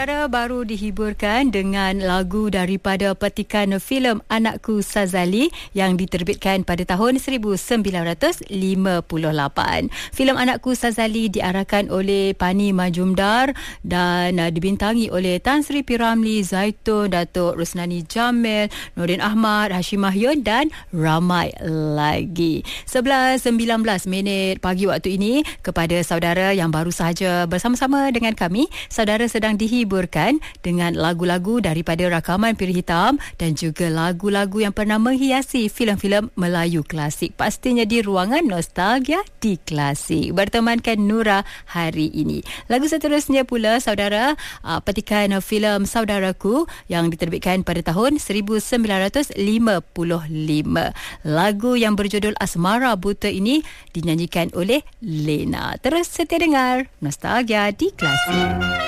Saudara baru dihiburkan dengan lagu daripada petikan filem Anakku Sazali yang diterbitkan pada tahun 1958. Filem Anakku Sazali diarahkan oleh Pani Majumdar dan dibintangi oleh Tan Sri P. Ramlee, Zaitun, Datuk Rusnani Jamil, Nordin Ahmad, Hashim Mahyun dan ramai lagi. 11:19 pagi waktu ini, kepada saudara yang baru sahaja bersama-sama dengan kami, saudara sedang dihiburkan dengan lagu-lagu daripada rakaman Piri Hitam dan juga lagu-lagu yang pernah menghiasi filem-filem Melayu klasik. Pastinya di ruangan nostalgia di klasik. Bertemankan Nura hari ini. Lagu seterusnya pula saudara, petikan filem Saudaraku yang diterbitkan pada tahun 1955. Lagu yang berjudul Asmara Buta ini dinyanyikan oleh Lena. Terus setia dengar Nostalgia di Klasik.